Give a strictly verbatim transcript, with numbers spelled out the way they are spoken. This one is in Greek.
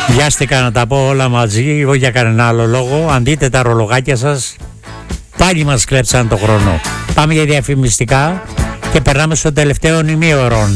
Βιάστηκα να τα πω όλα μαζί, εγώ για κανένα άλλο λόγο. Αν δείτε τα ρολογάκια σας, πάλι μας κλέψαν το χρόνο. Πάμε για διαφημιστικά και περνάμε στο τελευταίο ημίωρο.